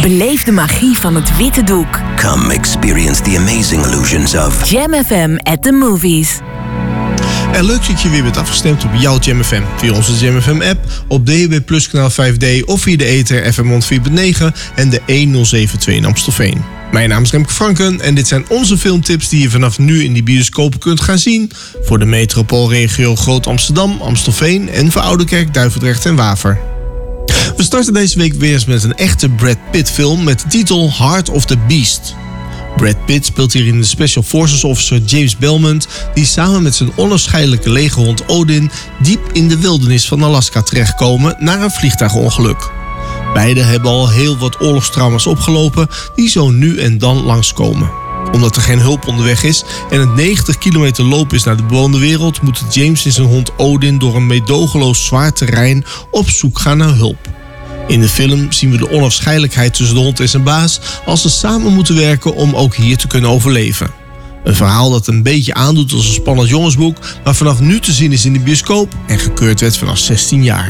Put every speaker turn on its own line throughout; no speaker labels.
Beleef de magie van het witte doek.
Come experience the amazing illusions of
Jam FM at the movies.
En leuk dat je weer bent afgestemd op jouw Jam FM. Via onze Jam FM app, op DHB Plus kanaal 5D of via de ether FM 104.9 en de 1072 in Amstelveen. Mijn naam is Remke Franken en dit zijn onze filmtips die je vanaf nu in die bioscopen kunt gaan zien voor de metropoolregio Groot Amsterdam, Amstelveen en voor Ouderkerk, Duivendrecht en Waver. We starten deze week weer eens met een echte Brad Pitt film met de titel Heart of the Beast. Brad Pitt speelt hierin de Special Forces officer James Belmont, die samen met zijn onafscheidelijke legerhond Odin diep in de wildernis van Alaska terechtkomen na een vliegtuigongeluk. Beiden hebben al heel wat oorlogstrauma's opgelopen die zo nu en dan langskomen. Omdat er geen hulp onderweg is en het 90 kilometer loop is naar de bewoonde wereld, moeten James en zijn hond Odin door een meedogenloos zwaar terrein op zoek gaan naar hulp. In de film zien we de onafscheidelijkheid tussen de hond en zijn baas als ze samen moeten werken om ook hier te kunnen overleven. Een verhaal dat een beetje aandoet als een spannend jongensboek, maar vanaf nu te zien is in de bioscoop en gekeurd werd vanaf 16 jaar.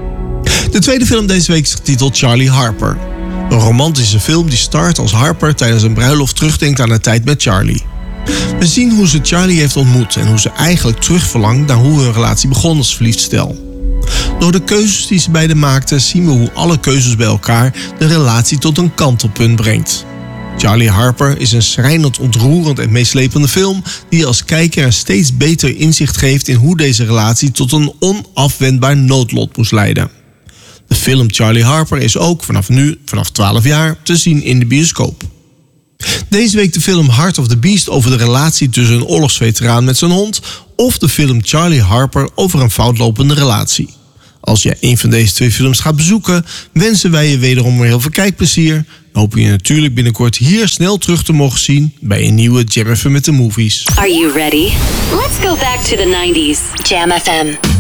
De tweede film deze week is getiteld Charlie Harper. Een romantische film die start als Harper tijdens een bruiloft terugdenkt aan de tijd met Charlie. We zien hoe ze Charlie heeft ontmoet en hoe ze eigenlijk terugverlangt naar hoe hun relatie begon als verliefd stel. Door de keuzes die ze beiden maakten zien we hoe alle keuzes bij elkaar de relatie tot een kantelpunt brengt. Charlie Harper is een schrijnend, ontroerend en meeslepende film die je als kijker een steeds beter inzicht geeft in hoe deze relatie tot een onafwendbaar noodlot moest leiden. De film Charlie Harper is ook vanaf 12 jaar, te zien in de bioscoop. Deze week de film Heart of the Beast over de relatie tussen een oorlogsveteraan met zijn hond of de film Charlie Harper over een foutlopende relatie. Als je een van deze twee films gaat bezoeken, wensen wij je wederom weer heel veel kijkplezier en hopen je natuurlijk binnenkort hier snel terug te mogen zien bij een nieuwe Jam FM met de movies.
Are you ready? Let's go back to the 90s. Jam FM.